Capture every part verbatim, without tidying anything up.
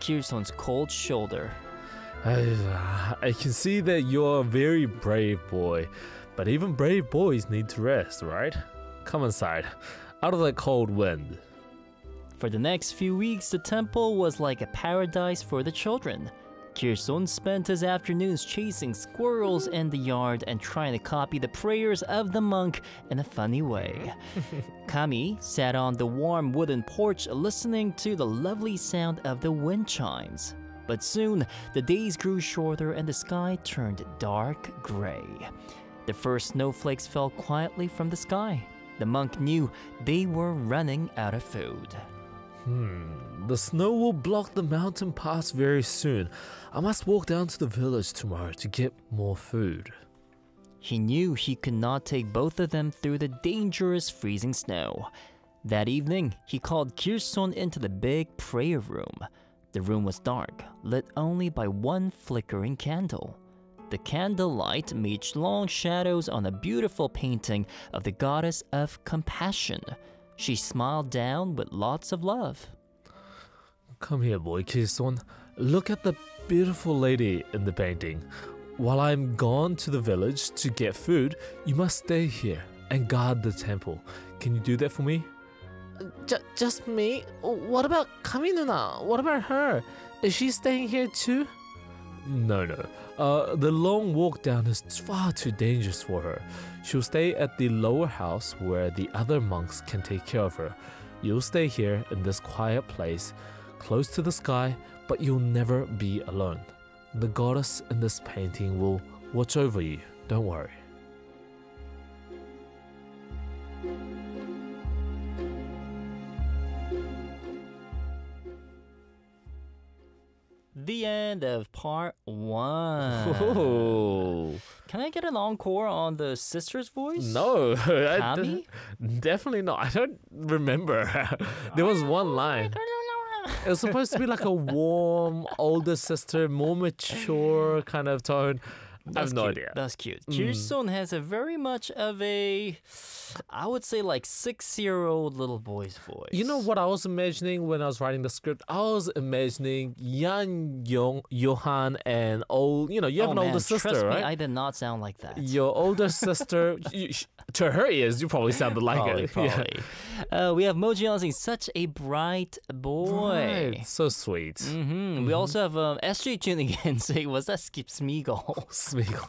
Kirsun's cold shoulder. I, I can see that you're a very brave boy, but even brave boys need to rest, right? Come inside, out of that cold wind. For the next few weeks, the temple was like a paradise for the children. Kirsun spent his afternoons chasing squirrels in the yard and trying to copy the prayers of the monk in a funny way. Kami sat on the warm wooden porch listening to the lovely sound of the wind chimes. But soon, the days grew shorter and the sky turned dark gray. The first snowflakes fell quietly from the sky. The monk knew they were running out of food. Hmm, the snow will block the mountain pass very soon. I must walk down to the village tomorrow to get more food. He knew he could not take both of them through the dangerous freezing snow. That evening, he called Kirsun into the big prayer room. The room was dark, lit only by one flickering candle. The candlelight made long shadows on a beautiful painting of the goddess of compassion. She smiled down with lots of love. Come here, boy, Kirsun. Look at the beautiful lady in the painting. While I'm gone to the village to get food, you must stay here and guard the temple. Can you do that for me? J- just me? What about Kami Nuna? What about her? Is she staying here too? No, no. Uh, the long walk down is far too dangerous for her. She'll stay at the lower house where the other monks can take care of her. You'll stay here in this quiet place, close to the sky, but you'll never be alone. The goddess in this painting will watch over you. Don't worry. The end of part one. Oh. Can I get an encore on the sister's voice? No, I Kami? d- definitely not. I don't remember. There was one line. It was supposed to be like a warm, older sister, more mature kind of tone. I have That's no cute. idea. That's cute. Kirsun has a very much of a, I would say like six-year-old little boy's voice. You know what I was imagining when I was writing the script? I was imagining Yan Yong, Johan, and old. You know, you have Oh, an man, older sister, trust right? me, I did not sound like that. Your older sister, you, sh- to her ears, you probably sounded like Probably, it. Yeah. probably. Uh, we have Moji saying such a bright boy. Right. So sweet. Mm-hmm. We also have um, S J tuning in saying, was that Skip Smeagol? Smeagol.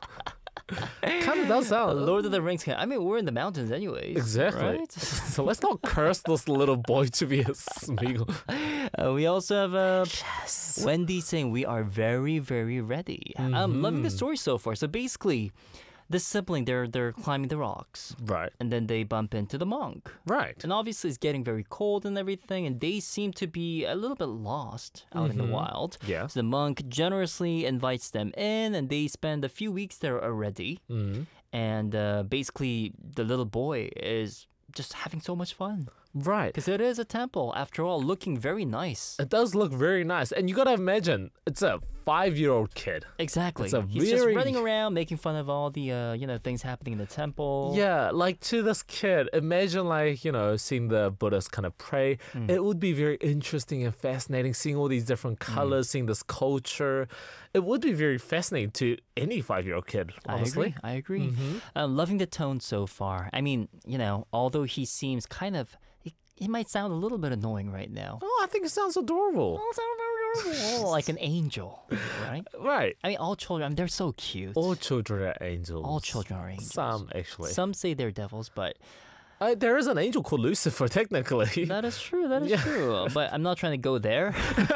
Kind of does sound. Lord of the Rings. I mean, we're in the mountains anyways. Exactly. Right? So let's not curse this little boy to be a Smeagol. Uh, we also have uh, Wendy saying, we are very, very ready. I'm loving the story so far. So basically, this sibling, they're, they're climbing the rocks. Right. And then they bump into the monk. Right. And obviously it's getting very cold and everything, and they seem to be a little bit lost out in the wild. Yeah. So the monk generously invites them in, and they spend a few weeks there already. Mm-hmm. And uh, basically, the little boy is just having so much fun. Right. Because it is a temple, after all, looking very nice. It does look very nice. And you gotta imagine, it's a five-year-old kid. Exactly. It's a He's just very- running around, making fun of all the, uh, you know, things happening in the temple. Yeah, like to this kid, imagine like, you know, seeing the Buddhas kind of pray. It would be very interesting and fascinating, seeing all these different colors, seeing this culture. It would be very fascinating to any five-year-old kid, honestly. I agree. I agree. I'm loving the tone so far. I mean, you know, although he seems kind of, he, he might sound a little bit annoying right now. Oh, I think it sounds adorable. Oh, sound very adorable. Like an angel, right? Right. I mean, all children, I mean, they're so cute. All children are angels. All children are angels. Some, actually. Some say they're devils, but Uh, there is an angel called Lucifer, technically. that is true. That is Yeah. true. But I'm not trying to go there.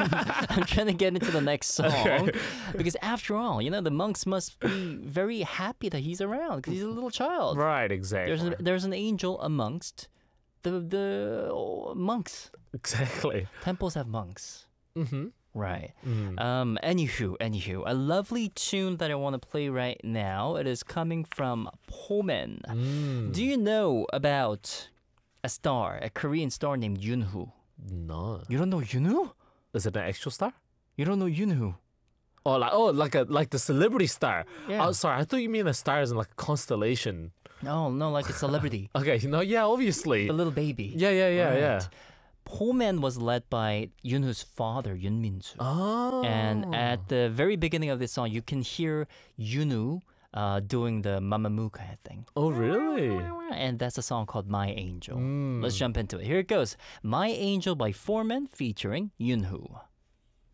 I'm trying to get into the next song. Because after all, you know, the monks must be very happy that he's around because he's a little child. Right, exactly. There's, a, there's an angel amongst the, the oh, monks. Exactly. Temples have monks. Mm-hmm. Right. Um, anywho, anywho, a lovely tune that I want to play right now. It is coming from Pomen. Mm. Do you know about a star, a Korean star named Yunhoo? No. You don't know Yunhoo? Is it an actual star? You don't know Yunhoo? Oh, like oh, like a like the celebrity star. Yeah. Oh, sorry, I thought you mean a star as in like a constellation. No, no, like a celebrity, Okay, you know, yeah, obviously. the little baby. Yeah, yeah, yeah, Right. yeah. Poman was led by Yoonhoo's father, Yoon Min-soo. Oh. And at the very beginning of this song, you can hear Yoonhoo uh, doing the Mama Muka thing. Oh, really? And that's a song called My Angel. Mm. Let's jump into it. Here it goes. My Angel by Foreman featuring Yoonhoo.